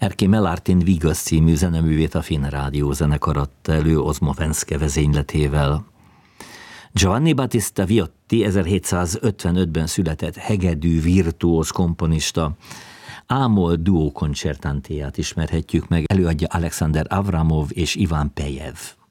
Erkki Melartin Vigas című zeneművét a Finn Rádió zenekar adta elő Ozmovenszke vezényletével. Giovanni Battista Viotti 1755-ben született hegedű virtuóz komponista. A-moll duó koncertantéját ismerhetjük meg, előadja Alexander Avramov és Ivan Pejev.